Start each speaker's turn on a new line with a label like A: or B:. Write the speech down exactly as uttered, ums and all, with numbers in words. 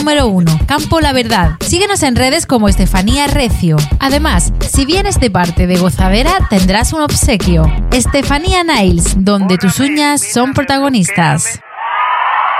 A: número uno, Campo La Verdad. Síguenos en redes como Estefanía Recio. Además, si vienes de parte de Gozadera, tendrás un obsequio. Estefanía Nails, donde tus uñas son protagonistas.